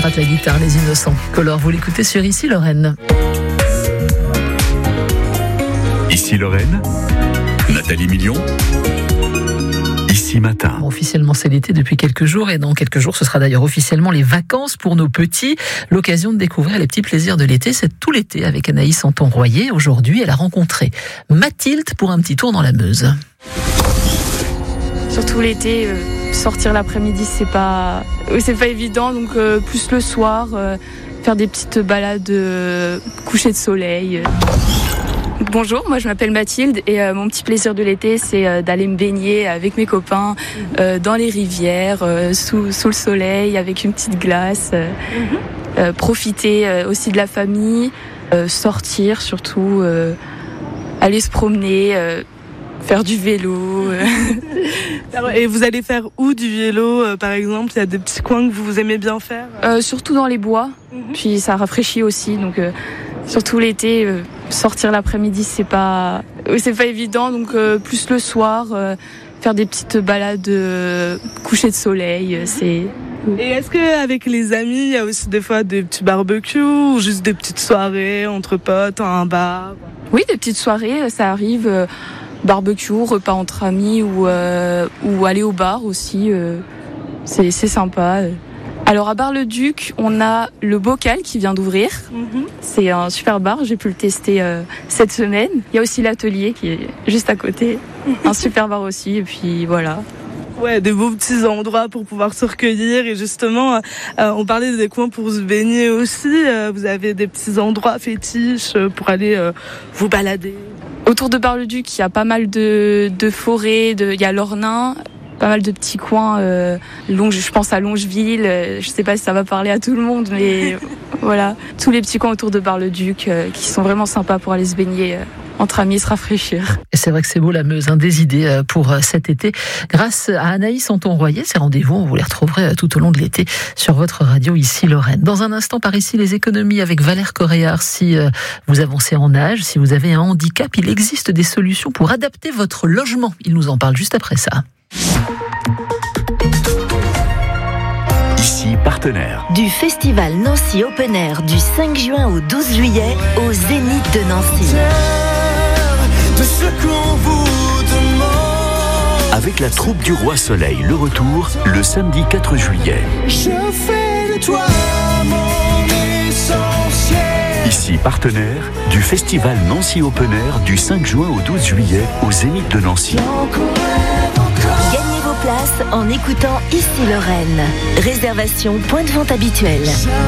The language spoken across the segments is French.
gratte la guitare, les innocents. Color, vous l'écoutez sur Ici Lorraine. Ici Lorraine, Nathalie Million. Ici Matin. Officiellement, c'est l'été depuis quelques jours et dans quelques jours, ce sera d'ailleurs officiellement les vacances pour nos petits. L'occasion de découvrir les petits plaisirs de l'été, c'est tout l'été avec Anaïs Santon-Royer. Aujourd'hui, elle a rencontré Mathilde pour un petit tour dans la Meuse. Surtout l'été, sortir l'après-midi, c'est pas évident, donc plus le soir, faire des petites balades, coucher de soleil. Bonjour, moi je m'appelle Mathilde et mon petit plaisir de l'été c'est d'aller me baigner avec mes copains dans les rivières, sous le soleil, avec une petite glace, profiter aussi de la famille, sortir surtout, aller se promener, faire du vélo. Et vous allez faire où du vélo par exemple? Il y a des petits coins que vous aimez bien faire? Surtout dans les bois, puis ça rafraîchit aussi, donc surtout l'été, sortir l'après-midi c'est pas évident, donc plus le soir, faire des petites balades, coucher de soleil, Et est-ce qu'avec les amis il y a aussi des fois des petits barbecues ou juste des petites soirées entre potes, un bar? Oui, des petites soirées, ça arrive. Barbecue, repas entre amis ou aller au bar aussi, c'est sympa. Alors à Bar-le-Duc, on a le Bocal qui vient d'ouvrir. C'est un super bar, j'ai pu le tester cette semaine. Il y a aussi l'Atelier qui est juste à côté, un super bar aussi, et puis voilà. Ouais, des beaux petits endroits pour pouvoir se recueillir et justement, on parlait des coins pour se baigner aussi. Vous avez des petits endroits fétiches pour aller vous balader? Autour de Bar-le-Duc, il y a pas mal de forêts, il y a l'Ornain, pas mal de petits coins, je pense à Longeville, je sais pas si ça va parler à tout le monde, mais voilà, tous les petits coins autour de Bar-le-Duc qui sont vraiment sympas pour aller se baigner entre amis, se rafraîchir. Et c'est vrai que c'est beau la Meuse, des idées pour cet été. Grâce à Anaïs Santon-Royer, ces rendez-vous, vous les retrouverez tout au long de l'été sur votre radio Ici Lorraine. Dans un instant, par ici, les économies avec Valère Coréard. Si vous avancez en âge, si vous avez un handicap, il existe des solutions pour adapter votre logement. Il nous en parle juste après ça. Ici Partenaire. Du festival Nancy Open Air du 5 juin au 12 juillet au Zénith de Nancy. De ce qu'on vous demande. Avec la troupe du Roi Soleil, le retour, le samedi 4 juillet. Je fais de toi mon essentiel. Ici Partenaire du festival Nancy Open Air du 5 juin au 12 juillet au Zénith de Nancy. Gagnez vos places en écoutant Ici Lorraine. Réservation, point de vente habituel.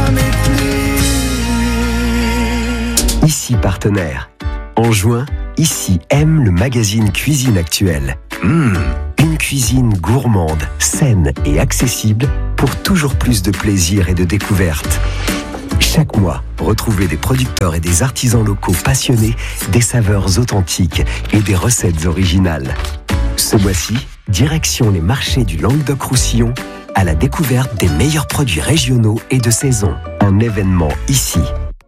Ici Partenaire. En juin, Ici aime le magazine Cuisine Actuelle. Une cuisine gourmande, saine et accessible pour toujours plus de plaisir et de découverte. Chaque mois, retrouvez des producteurs et des artisans locaux passionnés, des saveurs authentiques et des recettes originales. Ce mois-ci, direction les marchés du Languedoc-Roussillon à la découverte des meilleurs produits régionaux et de saison. Un événement ici.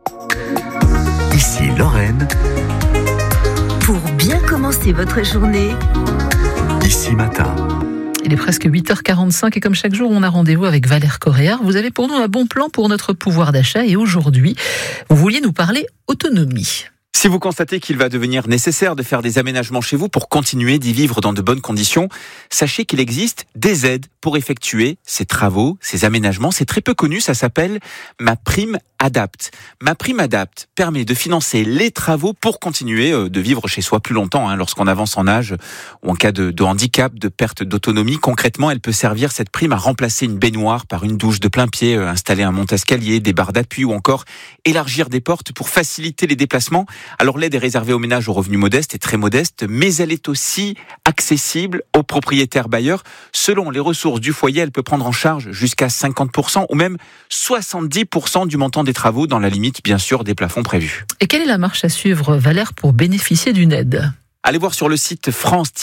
Ici Lorraine. Pour bien commencer votre journée, Ici Matin. Il est presque 8h45 et comme chaque jour, on a rendez-vous avec Valère Coréard. Vous avez pour nous un bon plan pour notre pouvoir d'achat et aujourd'hui, vous vouliez nous parler autonomie. Si vous constatez qu'il va devenir nécessaire de faire des aménagements chez vous pour continuer d'y vivre dans de bonnes conditions, sachez qu'il existe des aides pour effectuer ces travaux, ces aménagements. C'est très peu connu, ça s'appelle MaPrimeAdapt. MaPrimeAdapt permet de financer les travaux pour continuer de vivre chez soi plus longtemps, lorsqu'on avance en âge ou en cas de handicap, de perte d'autonomie. Concrètement, elle peut servir cette prime à remplacer une baignoire par une douche de plein pied, installer un monte-escalier, des barres d'appui ou encore élargir des portes pour faciliter les déplacements. Alors l'aide est réservée aux ménages aux revenus modestes et très modestes, mais elle est aussi accessible aux propriétaires bailleurs. Selon les ressources du foyer, elle peut prendre en charge jusqu'à 50% ou même 70% du montant des travaux dans la limite, bien sûr, des plafonds prévus. Et quelle est la marche à suivre, Valère, pour bénéficier d'une aide ? Allez voir sur le site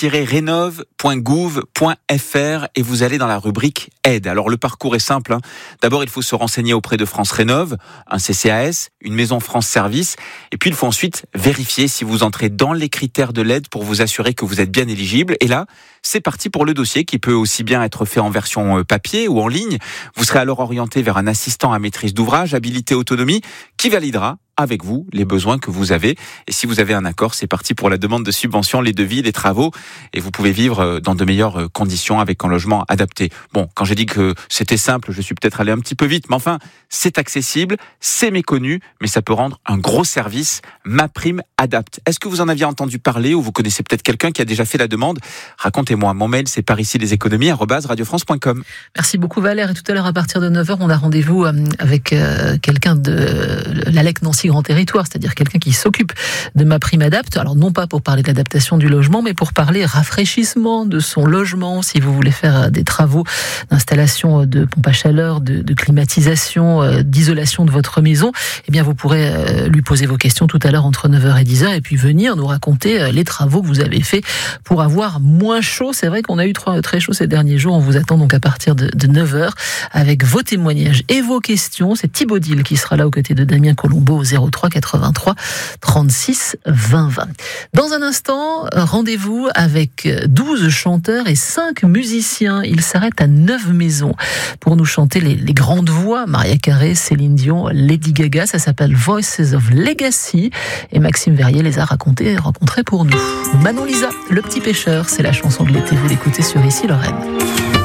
france-rénov.gouv.fr et vous allez dans la rubrique aide. Alors le parcours est simple. D'abord, il faut se renseigner auprès de France Rénov, un CCAS, une maison France Service. Et puis, il faut ensuite vérifier si vous entrez dans les critères de l'aide pour vous assurer que vous êtes bien éligible. Et là, c'est parti pour le dossier qui peut aussi bien être fait en version papier ou en ligne. Vous serez alors orienté vers un assistant à maîtrise d'ouvrage, habilité autonomie, qui validera avec vous les besoins que vous avez. Et si vous avez un accord, c'est parti pour la demande de subvention, les devis, les travaux. Et vous pouvez vivre dans de meilleures conditions avec un logement adapté. Bon, quand j'ai dit que c'était simple, je suis peut-être allé un petit peu vite. Mais enfin, c'est accessible, c'est méconnu, mais ça peut rendre un gros service. MaPrimeAdapt. Est-ce que vous en aviez entendu parler ou vous connaissez peut-être quelqu'un qui a déjà fait la demande? Racontez-moi. Mon mail, c'est paricileséconomies@radiofrance.com. Merci beaucoup Valère. Et tout à l'heure, à partir de 9h, on a rendez-vous avec quelqu'un de l'ALEC Nancy Grand Territoire, c'est-à-dire quelqu'un qui s'occupe de MaPrimeAdapt. Alors non pas pour parler de l'adaptation du logement, mais pour parler rafraîchissement de son logement. Si vous voulez faire des travaux d'installation de pompe à chaleur, de climatisation, d'isolation de votre maison, eh bien vous pourrez lui poser vos questions tout à l'heure entre 9h et 10h et puis venir nous raconter les travaux que vous avez faits pour avoir moins chaud. C'est vrai qu'on a eu très chaud ces derniers jours. On vous attend donc à partir de 9h avec vos témoignages et vos questions. C'est Thibaut Dil qui sera là aux côtés de Damien Colombo au 03 83 36 20 20. Dans un instant, rendez-vous avec 12 chanteurs et 5 musiciens. Ils s'arrêtent à 9 maisons pour nous chanter les grandes voix. Mariah Carey, Céline Dion, Lady Gaga. Ça s'appelle Voices of Legacy. Et Maxime Verrier les a rencontrés pour nous. Manon Lisa, Le Petit Pêcheur, c'est la chanson de l'été. Vous l'écoutez sur Ici Lorraine.